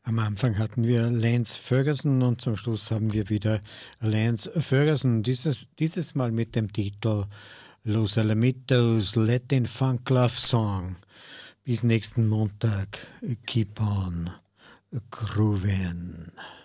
Am Anfang hatten wir Lance Ferguson und zum Schluss haben wir wieder Lance Ferguson. Dieses Mal mit dem Titel Los Alamitos Latin Funk Love Song. Bis nächsten Montag. Keep on grooving.